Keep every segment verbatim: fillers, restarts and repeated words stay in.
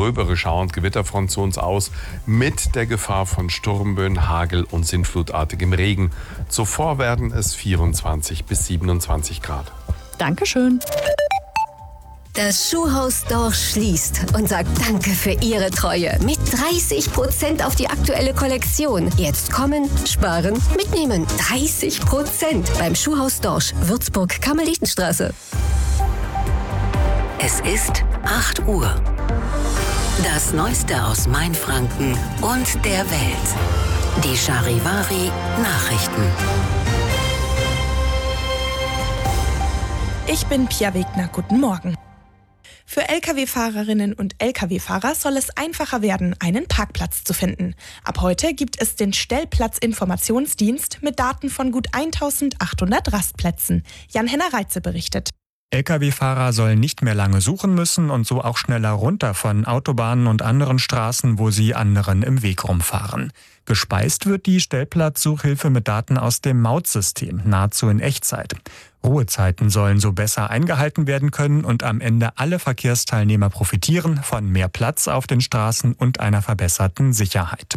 gröbere Schauer- und Gewitterfront zu uns aus, mit der Gefahr von Sturmböen, Hagel und sintflutartigem Regen. Zuvor werden es vierundzwanzig bis siebenundzwanzig Grad. Dankeschön. Das Schuhhaus Dorsch schließt und sagt Danke für Ihre Treue. Mit dreißig Prozent auf die aktuelle Kollektion. Jetzt kommen, sparen, mitnehmen. dreißig Prozent beim Schuhhaus Dorsch, Würzburg, Karmelitenstraße. Es ist acht Uhr. Das Neueste aus Mainfranken und der Welt. Die Charivari Nachrichten. Ich bin Pia Wegner. Guten Morgen. Für L K W-Fahrerinnen und L K W-Fahrer soll es einfacher werden, einen Parkplatz zu finden. Ab heute gibt es den Stellplatzinformationsdienst mit Daten von gut eintausendachthundert Rastplätzen. Jan-Henner Reitze berichtet. L K W-Fahrer sollen nicht mehr lange suchen müssen und so auch schneller runter von Autobahnen und anderen Straßen, wo sie anderen im Weg rumfahren. Gespeist wird die Stellplatzsuchhilfe mit Daten aus dem Mautsystem, nahezu in Echtzeit. Ruhezeiten sollen so besser eingehalten werden können und am Ende alle Verkehrsteilnehmer profitieren von mehr Platz auf den Straßen und einer verbesserten Sicherheit.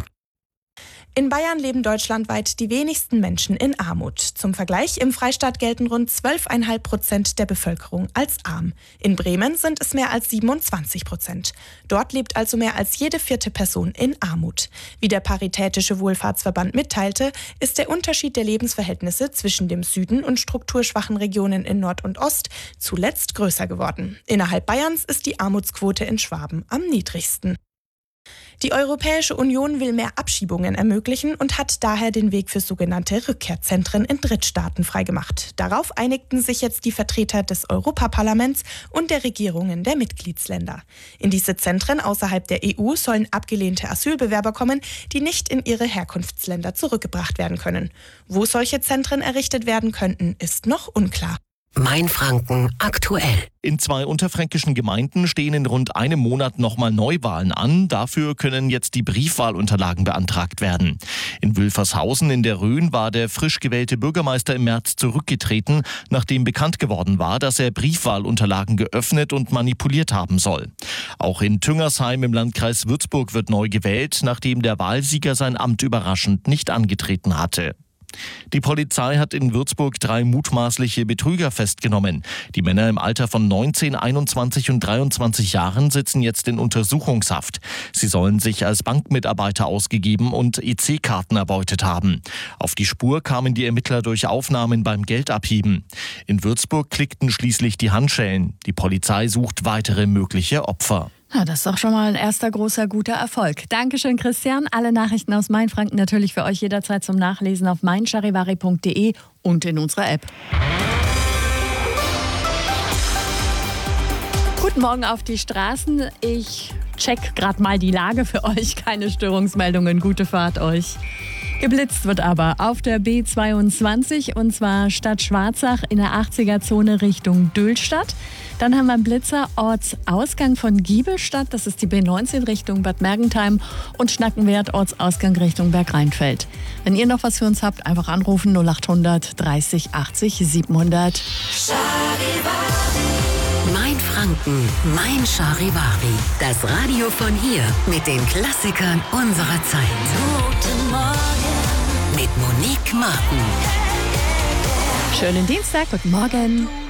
In Bayern leben deutschlandweit die wenigsten Menschen in Armut. Zum Vergleich, im Freistaat gelten rund zwölf Komma fünf Prozent der Bevölkerung als arm. In Bremen sind es mehr als siebenundzwanzig Prozent. Dort lebt also mehr als jede vierte Person in Armut. Wie der Paritätische Wohlfahrtsverband mitteilte, ist der Unterschied der Lebensverhältnisse zwischen dem Süden und strukturschwachen Regionen in Nord und Ost zuletzt größer geworden. Innerhalb Bayerns ist die Armutsquote in Schwaben am niedrigsten. Die Europäische Union will mehr Abschiebungen ermöglichen und hat daher den Weg für sogenannte Rückkehrzentren in Drittstaaten freigemacht. Darauf einigten sich jetzt die Vertreter des Europaparlaments und der Regierungen der Mitgliedsländer. In diese Zentren außerhalb der E U sollen abgelehnte Asylbewerber kommen, die nicht in ihre Herkunftsländer zurückgebracht werden können. Wo solche Zentren errichtet werden könnten, ist noch unklar. Mainfranken aktuell. In zwei unterfränkischen Gemeinden stehen in rund einem Monat nochmal Neuwahlen an. Dafür können jetzt die Briefwahlunterlagen beantragt werden. In Wülfershausen in der Rhön war der frisch gewählte Bürgermeister im März zurückgetreten, nachdem bekannt geworden war, dass er Briefwahlunterlagen geöffnet und manipuliert haben soll. Auch in Tüngersheim im Landkreis Würzburg wird neu gewählt, nachdem der Wahlsieger sein Amt überraschend nicht angetreten hatte. Die Polizei hat in Würzburg drei mutmaßliche Betrüger festgenommen. Die Männer im Alter von neunzehn, einundzwanzig und dreiundzwanzig Jahren sitzen jetzt in Untersuchungshaft. Sie sollen sich als Bankmitarbeiter ausgegeben und E C-Karten erbeutet haben. Auf die Spur kamen die Ermittler durch Aufnahmen beim Geldabheben. In Würzburg klickten schließlich die Handschellen. Die Polizei sucht weitere mögliche Opfer. Ja, das ist doch schon mal ein erster großer, guter Erfolg. Dankeschön, Christian. Alle Nachrichten aus Mainfranken natürlich für euch jederzeit zum Nachlesen auf mein charivari punkt de und in unserer App. Guten Morgen auf die Straßen. Ich check gerade mal die Lage für euch. Keine Störungsmeldungen. Gute Fahrt euch. Geblitzt wird aber auf der B zweiundzwanzig und zwar Stadt Schwarzach in der achtziger-Zone Richtung Döhlstadt. Dann haben wir einen Blitzer Ortsausgang von Giebelstadt, das ist die B neunzehn Richtung Bad Mergentheim und Schnackenwerth Ortsausgang Richtung Bergrheinfeld. Wenn ihr noch was für uns habt, einfach anrufen null acht hundert dreißig achtzig siebenhundert. Mainfranken, mein Charivari. Das Radio von hier mit den Klassikern unserer Zeit. Guten Morgen mit Monique Martin. Schönen Dienstag, guten Morgen.